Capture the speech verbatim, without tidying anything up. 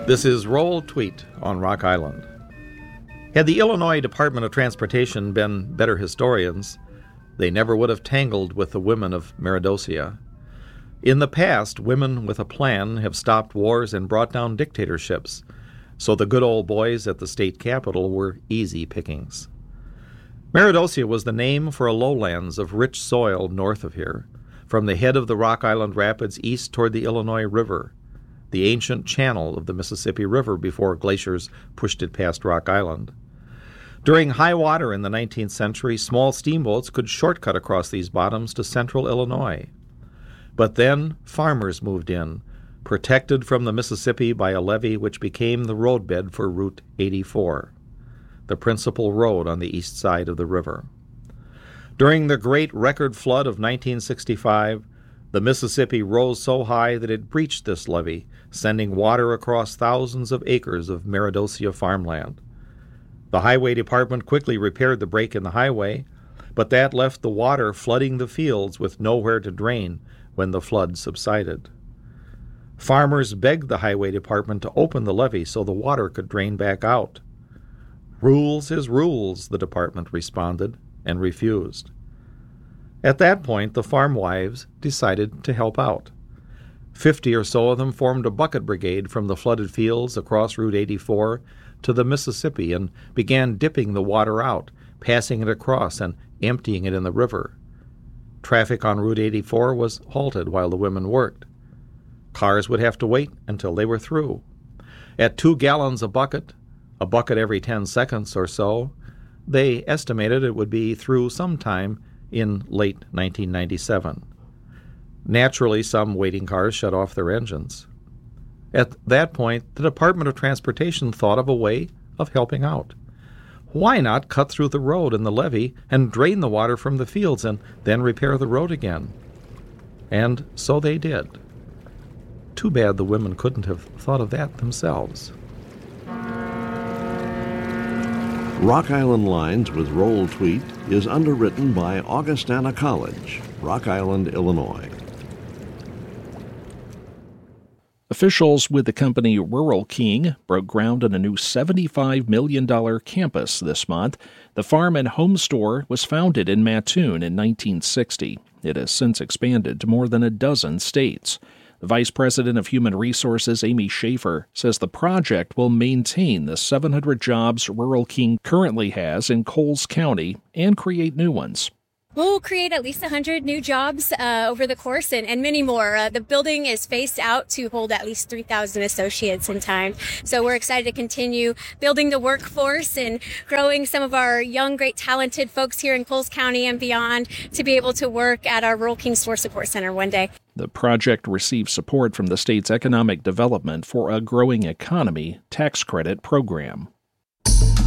This is Roll Tweet on Rock Island. Had the Illinois Department of Transportation been better historians, they never would have tangled with the women of Meredosia. In the past, women with a plan have stopped wars and brought down dictatorships, so the good old boys at the state capitol were easy pickings. Meredosia was the name for a lowlands of rich soil north of here, from the head of the Rock Island Rapids east toward the Illinois River, the ancient channel of the Mississippi River before glaciers pushed it past Rock Island. During high water in the nineteenth century, small steamboats could shortcut across these bottoms to central Illinois. But then farmers moved in, protected from the Mississippi by a levee which became the roadbed for Route eighty-four, the principal road on the east side of the river. During the Great Record Flood of nineteen sixty-five, the Mississippi rose so high that it breached this levee, sending water across thousands of acres of Meredosia farmland. The Highway Department quickly repaired the break in the highway, but that left the water flooding the fields with nowhere to drain when the flood subsided. Farmers begged the Highway Department to open the levee so the water could drain back out. Rules is rules, the department responded, and refused. At that point, the farm wives decided to help out. Fifty or so of them formed a bucket brigade from the flooded fields across Route eighty-four to the Mississippi and began dipping the water out, passing it across, and emptying it in the river. Traffic on Route eighty-four was halted while the women worked. Cars would have to wait until they were through. At two gallons a bucket, a bucket every ten seconds or so, they estimated it would be through sometime in late nineteen ninety-seven. Naturally, some waiting cars shut off their engines. At that point, the Department of Transportation thought of a way of helping out. Why not cut through the road and the levee and drain the water from the fields and then repair the road again? And so they did. Too bad the women couldn't have thought of that themselves. Rock Island Lines with Roll Tweet is underwritten by Augustana College, Rock Island, Illinois. Officials with the company Rural King broke ground on a new seventy-five million dollars campus this month. The farm and home store was founded in Mattoon in nineteen sixty. It has since expanded to more than a dozen states. The Vice President of Human Resources, Amy Schaefer, says the project will maintain the seven hundred jobs Rural King currently has in Coles County and create new ones. We'll create at least one hundred new jobs uh, over the course and, and many more. Uh, the building is phased out to hold at least three thousand associates in time. So we're excited to continue building the workforce and growing some of our young, great, talented folks here in Coles County and beyond to be able to work at our Rural King Store Support Center one day. The project receives support from the state's Economic Development for a Growing Economy tax credit program.